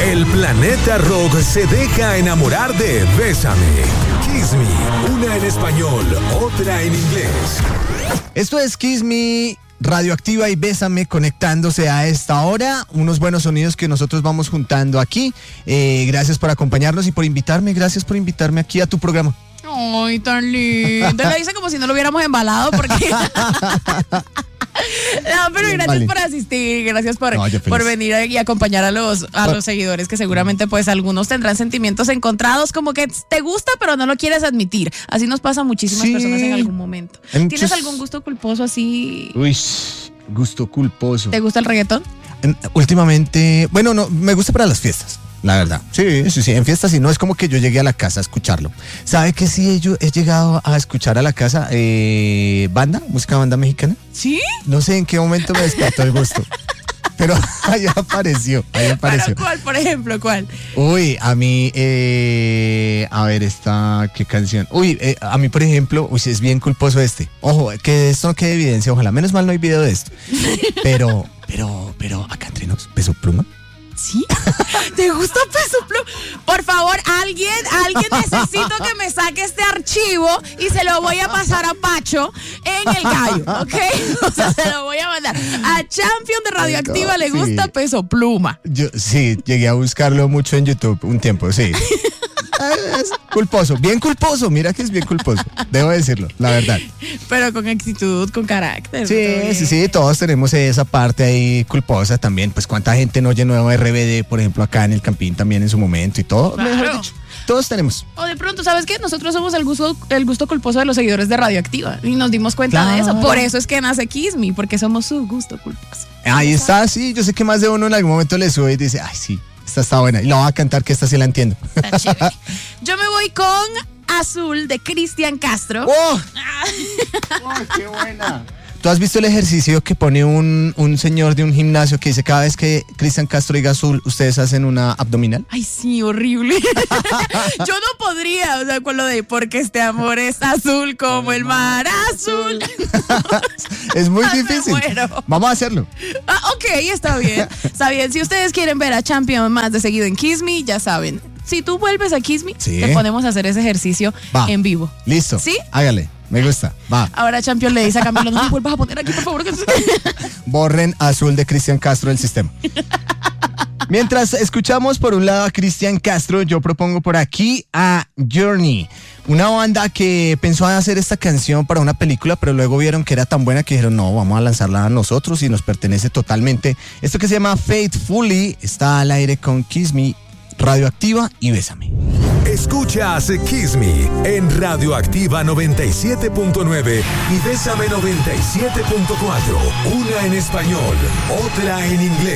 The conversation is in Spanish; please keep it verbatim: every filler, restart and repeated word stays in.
El planeta rock se deja enamorar de Bésame. Kiss Me, una en español, otra en inglés. Esto es Kiss Me, Radioactiva y Bésame conectándose a esta hora. Unos buenos sonidos que nosotros vamos juntando aquí. Eh, gracias por acompañarnos y por invitarme. Gracias por invitarme aquí a tu programa. Ay, tan lindo. Lo hice como si no lo hubiéramos embalado porque... No, pero gracias vale. por asistir, gracias por, no, por venir y acompañar a los a los seguidores que seguramente pues algunos tendrán sentimientos encontrados, como que te gusta pero no lo quieres admitir. Así nos pasa a muchísimas sí. personas en algún momento. En ¿Tienes tus... algún gusto culposo así? Uy, gusto culposo. ¿Te gusta el reggaetón? En, últimamente, bueno, no, me gusta para las fiestas. La verdad, sí, sí, sí, en fiestas sí, no es como que yo llegué a la casa a escucharlo. ¿Sabe que sí yo he llegado a escuchar a la casa eh, banda, música banda mexicana? ¿Sí? No sé en qué momento me despertó el gusto, pero ahí apareció, ahí apareció. ¿Para cuál, por ejemplo, cuál? Uy, a mí, eh, a ver, esta, ¿qué canción? Uy, eh, a mí, por ejemplo, uy, es bien culposo este. Ojo, que esto no quede evidencia, ojalá, menos mal no hay video de esto. Pero, pero, pero, acá entre nos, Peso Pluma. ¿Sí? ¿Te gusta Peso Pluma? Por favor, alguien, alguien necesito que me saque este archivo y se lo voy a pasar a Pacho en el gallo, ¿ok? O sea, se lo voy a mandar. A Champion de Radioactiva no, le gusta sí. Peso Pluma. Yo sí, llegué a buscarlo mucho en YouTube un tiempo, sí. Es culposo, bien culposo, mira que es bien culposo, debo decirlo, la verdad. Pero con actitud, con carácter. Sí, sí, sí, todos tenemos esa parte ahí culposa también, pues cuánta gente no llenó R B D, por ejemplo, acá en el Campín también en su momento y todo, claro. Mejor dicho, todos tenemos. O de pronto, ¿sabes qué? Nosotros somos el gusto, el gusto culposo de los seguidores de Radioactiva y nos dimos cuenta claro. de eso, por eso es que nace Kiss Me, porque somos su gusto culposo. Ahí está, sí, yo sé que más de uno en algún momento le sube y dice, ay, sí. Esta está buena. Y la voy a cantar que esta sí la entiendo. Está chévere. Yo me voy con Azul de Cristian Castro. ¡Oh! ¡Oh, qué buena! ¿Tú has visto el ejercicio que pone un, un señor de un gimnasio que dice cada vez que Cristian Castro diga azul, ustedes hacen una abdominal? Ay, sí, horrible. Yo no podría, o sea, con lo de porque este amor es azul como el mar azul. Es muy difícil. Vamos a hacerlo. Ah, ok, está bien. Está bien. Si ustedes quieren ver a Champion más de seguido en Kiss Me, ya saben. Si tú vuelves a Kiss Me, sí. te ponemos a hacer ese ejercicio Va. en vivo. Listo. ¿Sí? Hágale. Me gusta, va. Ahora Champion le dice a Camilo, no me vuelvas a poner aquí, por favor. Que... Borren Azul de Cristian Castro del sistema. Mientras escuchamos por un lado a Cristian Castro, yo propongo por aquí a Journey, una banda que pensó en hacer esta canción para una película, pero luego vieron que era tan buena que dijeron, no, vamos a lanzarla a nosotros y nos pertenece totalmente. Esto que se llama Faithfully está al aire con Kiss Me, Radioactiva y Bésame. Escuchas Kiss Me en Radioactiva noventa y siete punto nueve y Bésame noventa y siete punto cuatro. Una en español, otra en inglés.